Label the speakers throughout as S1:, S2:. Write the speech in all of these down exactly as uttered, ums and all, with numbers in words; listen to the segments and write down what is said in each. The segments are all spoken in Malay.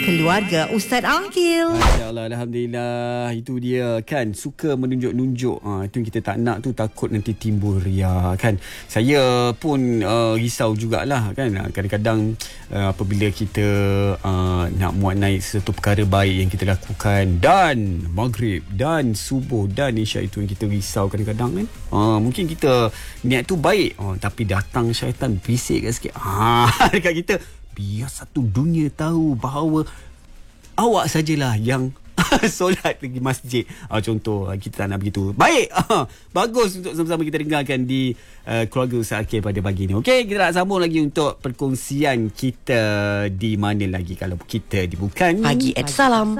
S1: Keluarga Ustaz Aqil.
S2: InsyaAllah, Alhamdulillah. Itu dia kan, suka menunjuk-nunjuk. ha, Itu yang kita tak nak tu, takut nanti timbul ria kan. Saya pun uh, risau jugalah kan. Kadang-kadang uh, apabila kita uh, nak muat naik sesuatu perkara baik yang kita lakukan, dan maghrib dan subuh dan isya, itu yang kita risau kadang-kadang kan. uh, Mungkin kita niat tu baik, uh, tapi datang syaitan bisik kat sikit ha, dekat kita, biar satu dunia tahu bahawa awak sajalah yang solat pergi masjid. Ah, contoh, kita tak nak begitu. Baik. Ah, bagus untuk sama-sama kita dengarkan di uh, Keluarga Ustaz Aqil pada pagi ni. Okey, kita nak sambung lagi untuk perkongsian kita di mana lagi kalau kita di Bukan
S1: Pagi at Salam.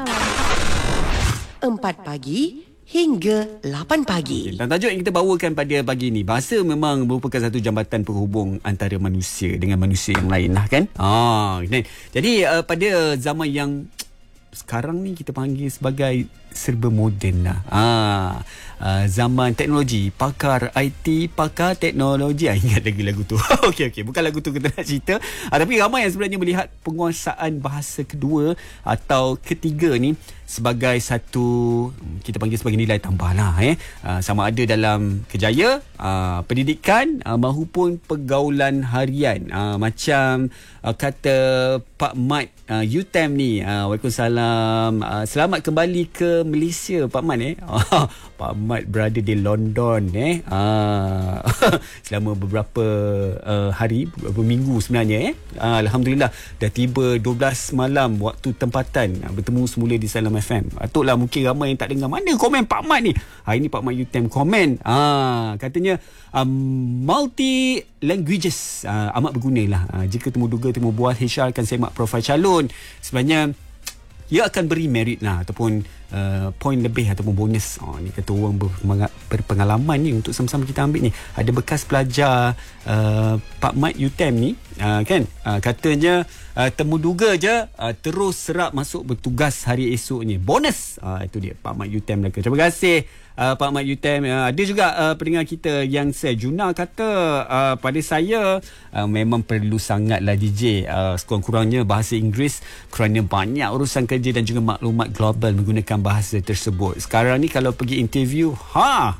S1: empat pagi hingga lapan pagi.
S2: Dan tajuk yang kita bawakan pada pagi ni, bahasa memang merupakan satu jambatan penghubung antara manusia dengan manusia yang lain lah kan. Ah, jadi uh, pada zaman yang sekarang ni kita panggil sebagai serba moden lah. Ah, uh, zaman teknologi, pakar I T, pakar teknologi. Ah, ingat lagi lagu tu. Okey okey, bukan lagu tu kita nak cerita. Ah, tapi ramai yang sebenarnya melihat penguasaan bahasa kedua atau ketiga ni sebagai satu, kita panggil sebagai nilai tambah lah eh. Uh, sama ada dalam kerjaya, uh, pendidikan uh, maupun pergaulan harian. Uh, macam uh, kata Pak Mat uh, Yutem ni, uh, Waalaikumsalam, uh, selamat kembali ke Malaysia Pak Mat eh. Pak Mat berada di London eh. Uh, selama beberapa uh, hari, beberapa minggu sebenarnya eh. Uh, Alhamdulillah dah tiba dua belas malam waktu tempatan, uh, bertemu semula di Salam F M. Patutlah mungkin ramai yang tak dengar. Mana komen Pak Mat ni? Hari ni Pak Mat Yutem komen. Ah, katanya um, multi languages uh, amat berguna lah. Uh, jika temu duga temu bual, H R akan semak profil calon. Sebenarnya ia akan beri merit lah, ataupun uh, poin lebih ataupun bonus. Oh, ni kata orang berpengalaman ni, untuk sama-sama kita ambil ni. Ada bekas pelajar uh, Pak Mat Yutem ni, uh, kan, uh, katanya uh, temu duga je uh, terus serap masuk bertugas hari esoknya. Bonus. Uh, itu dia Pak Mat Yutem. Terima kasih Uh, Pak Mat Yutem. Uh, ada juga uh, pendengar kita yang saya Juna kata uh, pada saya uh, memang perlu sangatlah D J uh, sekurang-kurangnya bahasa Inggeris, kerana banyak urusan kerja dan juga maklumat global menggunakan bahasa tersebut. Sekarang ni kalau pergi interview, ha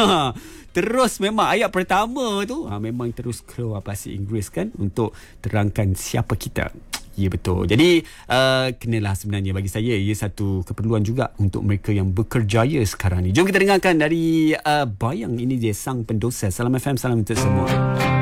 S2: terus memang ayat pertama tu ha, memang terus keluar bahasa Inggeris kan, untuk terangkan siapa kita. Ya, betul. Jadi uh, kenalah sebenarnya bagi saya ia satu keperluan juga untuk mereka yang bekerjaya sekarang ni. Jom kita dengarkan dari uh, Bayang. Ini dia Sang Pendosa. Salam F M, salam untuk semua.